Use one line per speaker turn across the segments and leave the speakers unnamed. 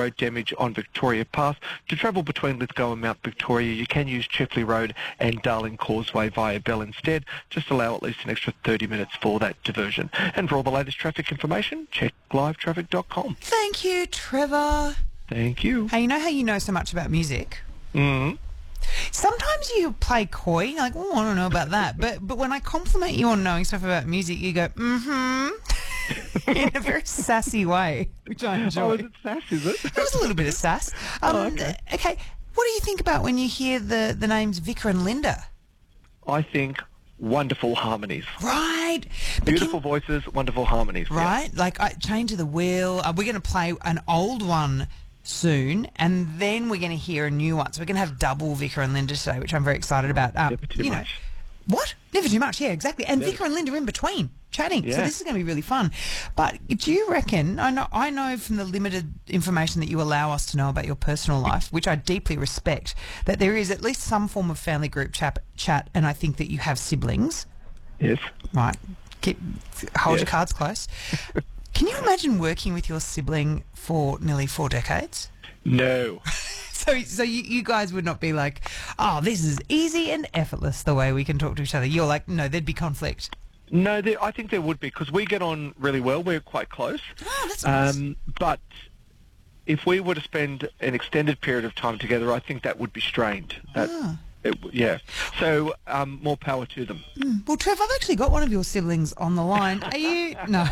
road damage on Victoria Pass. To travel between Lithgow and Mount Victoria, you can use Chifley Road and Darling Causeway via Bell instead. Just allow at least an extra 30 minutes for that diversion. And for all the latest traffic information, check livetraffic.com.
Thank you, Trevor.
Thank you.
Hey, you know how you know so much about music?
Mm-hmm.
Sometimes you play coy, like, oh, I don't know about that. But when I compliment you on knowing stuff about music, you go, mm-hmm, in a very sassy way, which I enjoy.
Oh, is it sass, is it?
There was a little bit of sass. Okay, what do you think about when you hear the names Vicar and Linda?
I think wonderful harmonies.
Right.
Beautiful voices, wonderful harmonies.
Right.
Yeah.
Like, Change of the Wheel. We're going to play an old one soon, and then we're going to hear a new one. So we're going to have double Vicar and Linda today, which I'm very excited about.
Never too much.
What? Never too much, yeah, exactly. And Vicar and Linda in between, chatting.
Yeah.
So this is going to be really fun. But do you reckon, I know from the limited information that you allow us to know about your personal life, which I deeply respect, that there is at least some form of family group chat, and I think that you have siblings.
Yes.
Right. Hold your cards close. Can you imagine working with your sibling for nearly 4 decades?
No.
So you guys would not be like, oh, this is easy and effortless the way we can talk to each other. You're like, no, there'd be conflict.
No, I think there would be, because we get on really well. We're quite close.
Oh, that's nice.
But if we were to spend an extended period of time together, I think that would be strained. Yeah. So more power to them.
Well, Trev, I've actually got one of your siblings on the line. Are you? No.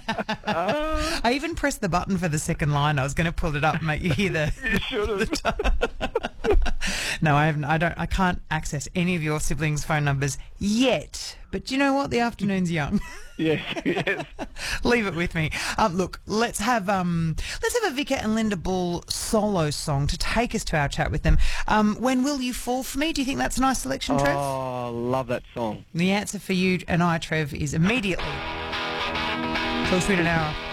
I even pressed the button for the second line. I was going to pull it up and make you hear the...
You should have.
No, I haven't. I can't access any of your siblings' phone numbers yet. But do you know what? The afternoon's young.
Yes.
Leave it with me. Look, let's have a Vicar and Linda Bull solo song to take us to our chat with them. When Will You Fall For Me? Do you think that's a nice selection, Trev?
Oh, love that song.
The answer for you and I, Trev, is immediately. Till 3 an hour.